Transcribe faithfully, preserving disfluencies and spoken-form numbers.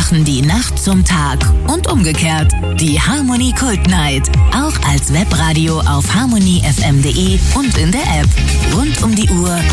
machen die Nacht zum Tag und umgekehrt. Die Harmony Kult Night. Auch als Webradio auf harmony f m punkt d e und in der App. Rund um die Uhr